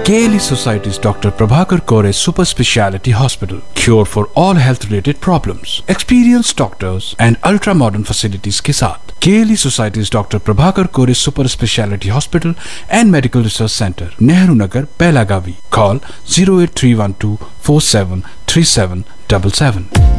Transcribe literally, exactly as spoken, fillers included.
K L E Society's Doctor Prabhakar Kore Super Speciality Hospital. Cure for all health related problems. Experienced doctors and ultra modern facilities के साथ K L E Society's Doctor Prabhakar Kore Super Speciality Hospital and Medical Research Center, Nehru Nagar, Pelagavi. Call zero eight three one two four seven three seven seven seven.